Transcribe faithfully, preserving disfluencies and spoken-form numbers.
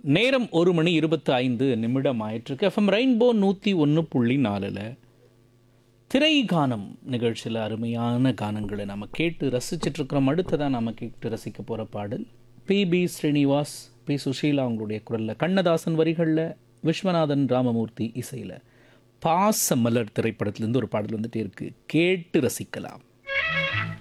நேரம் ஒரு மணி இருபத்தி ஐந்து நிமிடம் ஆயிட்டிருக்கு. எஃப்எம் ரெயின்போ நூற்றி ஒன்று புள்ளி நாலில் திரை கானம் நிகழ்ச்சியில் அருமையான கானங்களை நம்ம கேட்டு ரசிச்சிட்ருக்கிறோம். அடுத்ததான் நம்ம கேட்டு ரசிக்க போகிற பாடல் B B Srinivas, B Sushila அவங்களுடைய குரலில், கண்ணதாசன் வரிகளில், விஸ்வநாதன் ராமமூர்த்தி இசையில் பாச மலர் திரைப்படத்திலேருந்து ஒரு பாடல் வந்துட்டே இருக்குது. கேட்டு ரசிக்கலாம்.